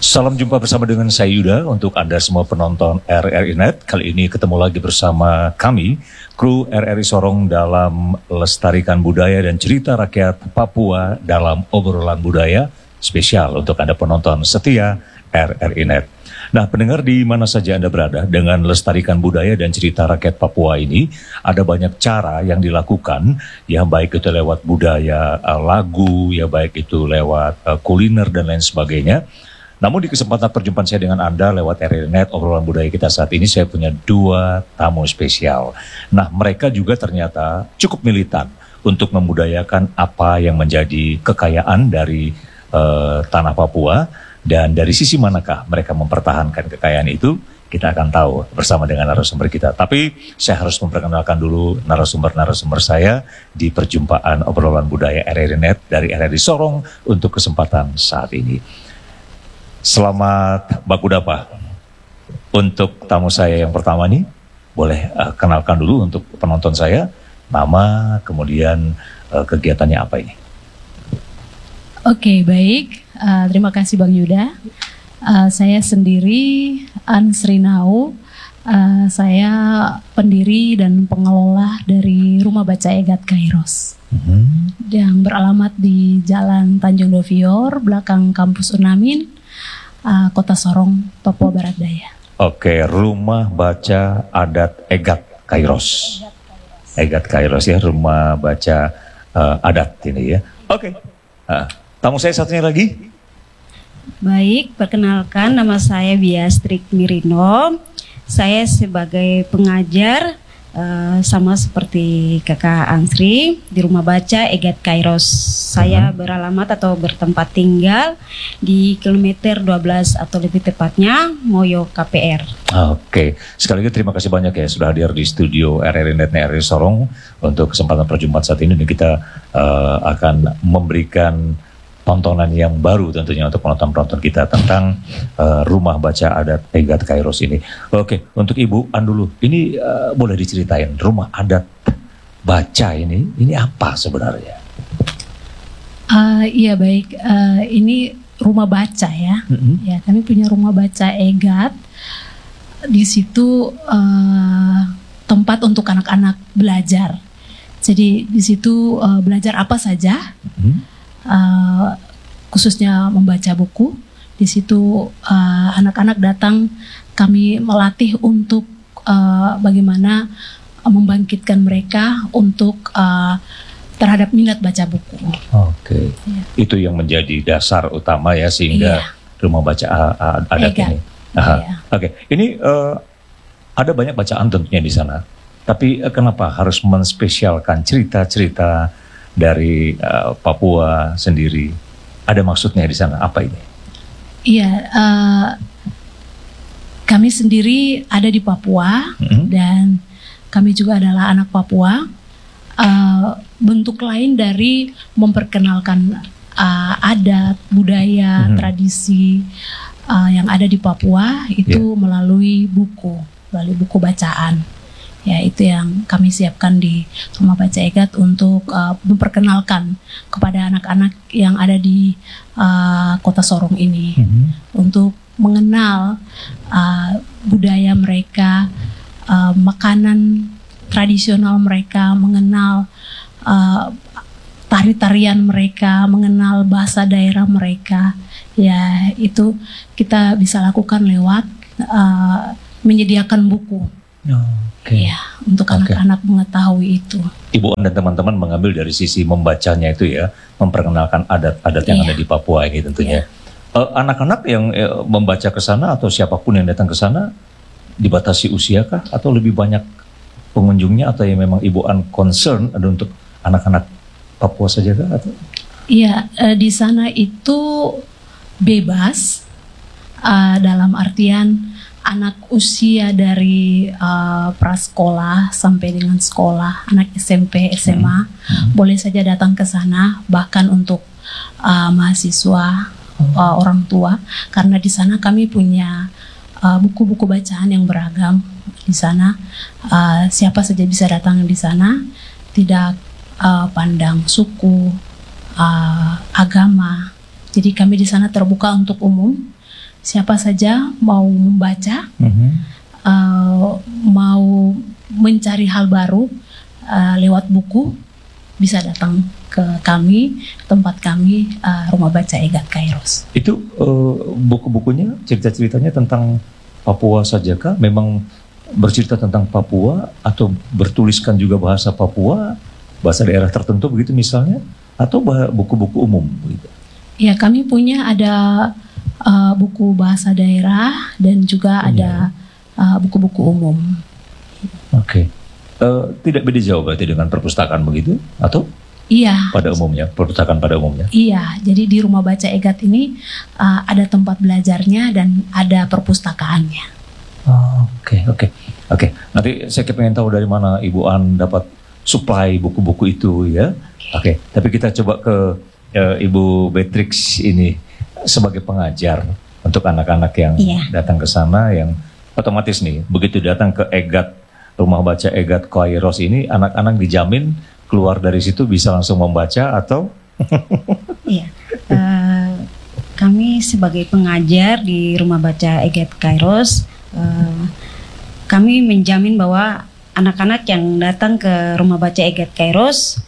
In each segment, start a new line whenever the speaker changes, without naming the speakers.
Salam jumpa bersama dengan saya Yuda untuk Anda semua penonton RRI Net. Kali ini ketemu lagi bersama kami, kru RRI Sorong dalam Lestarikan Budaya dan Cerita Rakyat Papua dalam Obrolan Budaya spesial untuk Anda penonton setia RRI Net. Nah, pendengar di mana saja Anda berada, dengan Lestarikan Budaya dan Cerita Rakyat Papua ini ada banyak cara yang dilakukan, ya baik itu lewat budaya, lagu, ya baik itu lewat kuliner dan lain sebagainya. Namun di kesempatan perjumpaan saya dengan Anda lewat RRI Net, obrolan budaya kita saat ini, saya punya dua tamu spesial. Nah, mereka juga ternyata cukup militan untuk membudayakan apa yang menjadi kekayaan dari tanah Papua. Dan dari sisi manakah mereka mempertahankan kekayaan itu, kita akan tahu bersama dengan narasumber kita. Tapi saya harus memperkenalkan dulu narasumber-narasumber saya di perjumpaan obrolan budaya RRI Net dari RRI Sorong untuk kesempatan saat ini. Selamat Bakudapa. Untuk tamu saya yang pertama nih, boleh kenalkan dulu untuk penonton saya, nama, kemudian kegiatannya apa ini?
Oke, baik. Terima kasih Bang Yuda. Saya sendiri Ansrinau. Saya pendiri dan pengelola dari Rumah Baca Egat Kairos. Yang beralamat di Jalan Tanjung Dovior, belakang kampus Unamin, Kota Sorong, Papua Barat Daya. Oke,
Rumah Baca Adat Egat Kairos. Egat Kairos ya, Rumah Baca Adat ini ya. Oke. Tamu saya satunya lagi.
Baik, perkenalkan nama saya Biastrik Mirino. Saya sebagai pengajar sama seperti kakak Ansri di Rumah Baca Egat Kairos. Saya beralamat atau bertempat tinggal di kilometer 12 atau lebih tepatnya Moyo KPR.
Oke, sekali lagi terima kasih banyak ya sudah hadir di studio RRI Net RRI Sorong untuk kesempatan perjumpaan saat ini. Dan kita akan memberikan tontonan yang baru tentunya untuk penonton-penonton kita tentang Rumah Baca Adat Egat Kairos ini. Oke, untuk Ibu An dulu, ini boleh diceritain Rumah Adat Baca ini apa sebenarnya?
Iya baik, ini rumah baca ya. Ya, kami punya Rumah Baca Egat. Di situ tempat untuk anak-anak belajar. Jadi di situ belajar apa saja. Khususnya membaca buku. Di situ anak-anak datang, kami melatih untuk bagaimana membangkitkan mereka untuk terhadap minat baca buku.
Oke. Ya. Itu yang menjadi dasar utama ya, sehingga Rumah Baca Adat Egat ini. Oke. Ini ada banyak bacaan tentunya di sana. Tapi kenapa harus menspesialkan cerita-cerita dari Papua sendiri? Ada maksudnya di sana, apa ini?
Iya, kami sendiri ada di Papua dan kami juga adalah anak Papua. Bentuk lain dari memperkenalkan adat, budaya, tradisi yang ada di Papua itu melalui buku bacaan. Ya, itu yang kami siapkan di Rumah Baca Egat untuk memperkenalkan kepada anak-anak yang ada di Kota Sorong ini, untuk mengenal budaya mereka, makanan tradisional mereka, mengenal tari-tarian mereka, mengenal bahasa daerah mereka. Ya, itu kita bisa lakukan lewat menyediakan buku. Ya, untuk anak-anak mengetahui itu.
Ibu dan teman-teman mengambil dari sisi membacanya itu ya, memperkenalkan adat-adat yang ada di Papua ini tentunya. Anak-anak yang membaca ke sana atau siapapun yang datang ke sana dibatasi usia kah, atau lebih banyak pengunjungnya, atau yang memang Ibu An concern ada untuk anak-anak Papua saja kah? Atau?
Iya, di sana itu bebas dalam artian anak usia dari prasekolah sampai dengan sekolah, anak SMP, SMA boleh saja datang ke sana, bahkan untuk mahasiswa, orang tua, karena di sana kami punya buku-buku bacaan yang beragam. Di sana siapa saja bisa datang di sana, tidak pandang suku, agama. Jadi kami di sana terbuka untuk umum. siapa saja mau membaca, mau mencari hal baru lewat buku, bisa datang ke kami, tempat kami, Rumah Baca EGAT Kairos.
Itu buku-bukunya, cerita-ceritanya tentang Papua saja kah? Memang bercerita tentang Papua atau bertuliskan juga bahasa Papua, bahasa daerah tertentu begitu misalnya, atau buku-buku umum begitu?
Ya, kami punya ada buku bahasa daerah dan juga ada buku-buku umum.
Oke. Tidak beda jauh berarti dengan perpustakaan begitu? Atau?
Iya.
Pada umumnya, perpustakaan pada umumnya?
Iya, jadi di Rumah Baca EGAT ini ada tempat belajarnya dan ada perpustakaannya. Oke. Nanti saya pengen tahu dari mana Ibu An dapat supply buku-buku itu ya. Oke. Tapi kita coba ke Ibu Beatrix ini sebagai pengajar untuk anak-anak yang datang ke sana, yang otomatis nih begitu datang ke EGAT, Rumah Baca EGAT Kairos ini, anak-anak dijamin keluar dari situ bisa langsung membaca atau?
Iya, kami sebagai pengajar di Rumah Baca EGAT Kairos, kami menjamin bahwa anak-anak yang datang ke Rumah Baca EGAT Kairos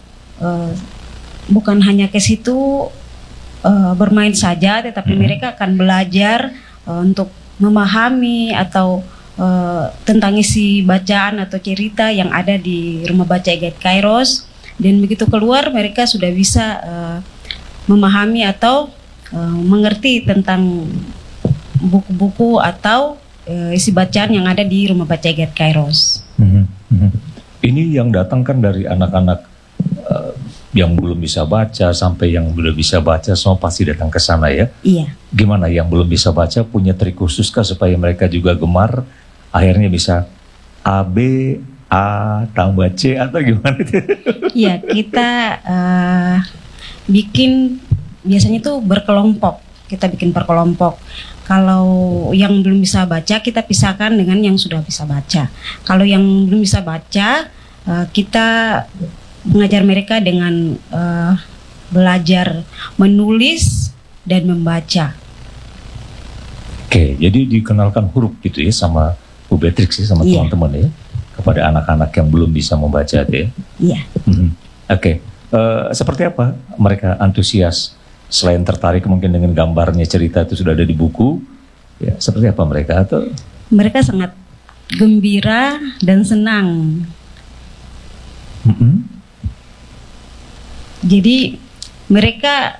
bukan hanya ke situ bermain saja, tetapi mereka akan belajar untuk memahami atau tentang isi bacaan atau cerita yang ada di Rumah Baca EGAT Kairos, dan begitu keluar mereka sudah bisa memahami atau mengerti tentang buku-buku atau isi bacaan yang ada di Rumah Baca EGAT Kairos.
Ini yang datang kan dari anak-anak yang belum bisa baca sampai yang sudah bisa baca, semua pasti datang ke sana ya.
Iya.
Gimana yang belum bisa baca, punya trik khusus kah supaya mereka juga gemar, akhirnya bisa A, B, A tambah C atau gimana itu?
Iya, kita bikin biasanya itu berkelompok. Kita bikin per kelompok. Kalau yang belum bisa baca, kita pisahkan dengan yang sudah bisa baca. Kalau yang belum bisa baca, kita mengajar mereka dengan belajar menulis dan membaca.
Oke, jadi dikenalkan huruf gitu ya sama Bu Beatrix ya, sama teman-teman ya, kepada anak-anak yang belum bisa membaca ya.
Iya.
Oke, seperti apa mereka antusias selain tertarik mungkin dengan gambarnya, cerita itu sudah ada di buku ya, seperti apa mereka? Atau
mereka sangat gembira dan senang. Jadi mereka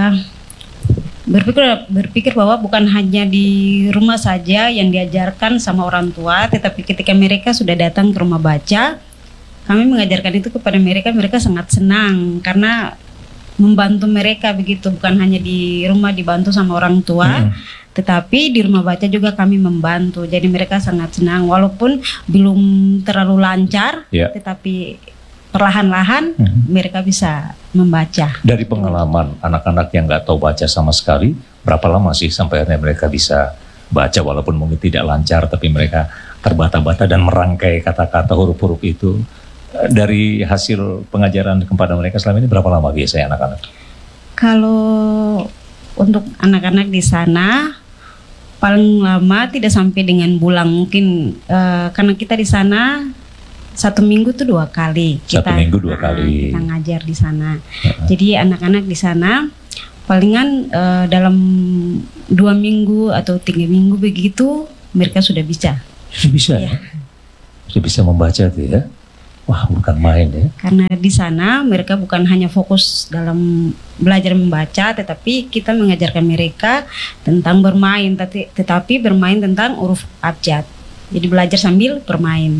berpikir bahwa bukan hanya di rumah saja yang diajarkan sama orang tua, tetapi ketika mereka sudah datang ke rumah baca, kami mengajarkan itu kepada mereka. Mereka sangat senang karena membantu mereka begitu, bukan hanya di rumah dibantu sama orang tua, tetapi di rumah baca juga kami membantu. Jadi mereka sangat senang walaupun belum terlalu lancar, tetapi perlahan-lahan mereka bisa membaca.
Dari pengalaman anak-anak yang nggak tahu baca sama sekali, berapa lama sih sampai akhirnya mereka bisa baca walaupun mungkin tidak lancar, tapi mereka terbata-bata dan merangkai kata-kata huruf-huruf itu? Dari hasil pengajaran kepada mereka selama ini berapa lama biasanya anak-anak?
Kalau untuk anak-anak di sana paling lama tidak sampai dengan bulan mungkin, karena kita di sana 1 minggu tuh 2 kali. Kita ngajar di sana. Jadi anak-anak di sana palingan dalam 2 minggu atau 3 minggu begitu mereka sudah bisa.
Sudah bisa ya? Sudah bisa membaca tuh ya? Wah, bukan main ya.
Karena di sana mereka bukan hanya fokus dalam belajar membaca, tetapi kita mengajarkan mereka tentang bermain, tetapi bermain tentang huruf abjad. Jadi belajar sambil bermain.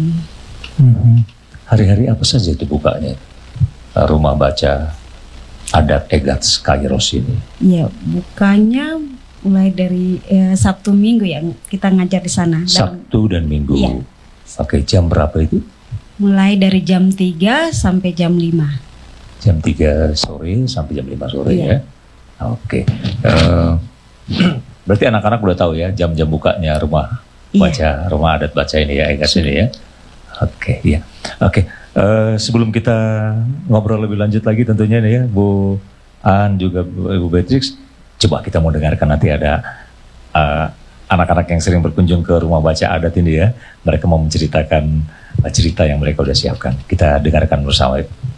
Hari-hari apa saja itu bukanya Rumah Baca Adat EGAT Kairos ini?
Ya, bukanya mulai dari Sabtu Minggu ya, kita ngajar di sana.
Sabtu dan Minggu.
Iya.
Oke, jam berapa itu?
Mulai dari jam 3 sampai jam 5.
Jam 3 sore sampai jam 5 sore ya. Oke. Berarti anak-anak udah tahu ya jam-jam bukanya Rumah Baca, Rumah Adat Baca ini ya, EGAT ini ya. Oke, ya. Oke. Sebelum kita ngobrol lebih lanjut lagi tentunya nih ya, Bu An juga Bu Beatrix, coba kita mau dengarkan nanti ada anak-anak yang sering berkunjung ke rumah baca adat ini ya, mereka mau menceritakan cerita yang mereka sudah siapkan. Kita dengarkan bersama.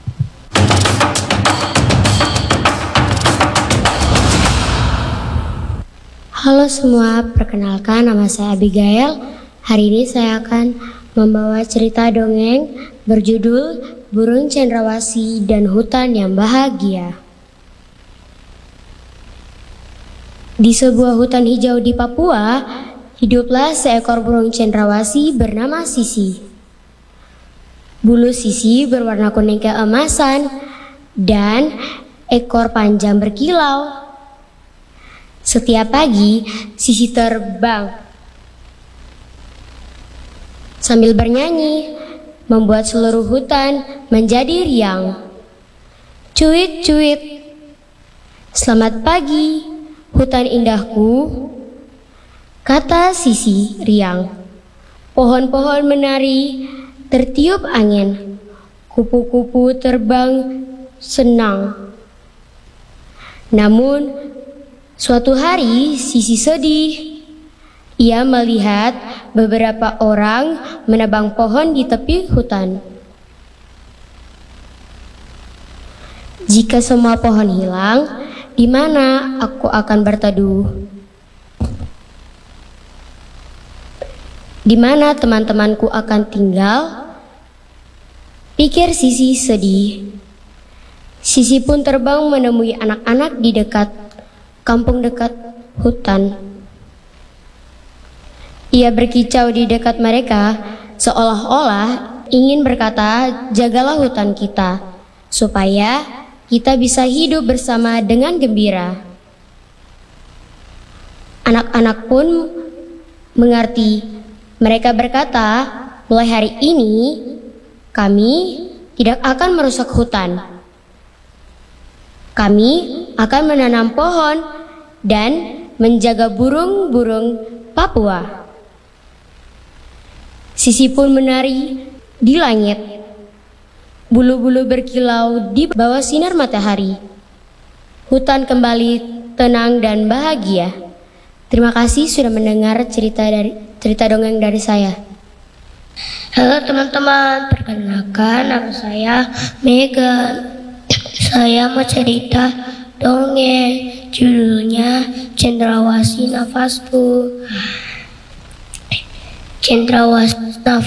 Halo semua, perkenalkan nama saya Abigail. Hari ini saya akan membawa cerita dongeng berjudul Burung Cendrawasih dan Hutan yang Bahagia. Di sebuah hutan hijau di Papua, hiduplah seekor burung cendrawasih bernama Sisi. Bulu Sisi berwarna kuning keemasan dan ekor panjang berkilau. Setiap pagi, Sisi terbang sambil bernyanyi, membuat seluruh hutan menjadi riang. Cuit, cuit. Selamat pagi, hutan indahku, kata Sisi riang. Pohon-pohon menari, tertiup angin. Kupu-kupu terbang senang. Namun, suatu hari Sisi sedih. Ia melihat beberapa orang menebang pohon di tepi hutan. Jika semua pohon hilang, di mana aku akan berteduh? Di mana teman-temanku akan tinggal? Pikir Sisi sedih. Sisi pun terbang menemui anak-anak di dekat kampung dekat hutan. Ia berkicau di dekat mereka, seolah-olah ingin berkata, jagalah hutan kita, supaya kita bisa hidup bersama dengan gembira. Anak-anak pun mengerti. Mereka berkata, mulai hari ini kami tidak akan merusak hutan. Kami akan menanam pohon dan menjaga burung-burung Papua. Sisi pun menari di langit. Bulu-bulu berkilau di bawah sinar matahari. Hutan kembali tenang dan bahagia. Terima kasih sudah mendengar cerita dongeng dari saya.
Halo teman-teman, perkenalkan nama saya Megan. Saya mau cerita dongeng, judulnya Cendrawasih Nafasku. Cendrawasih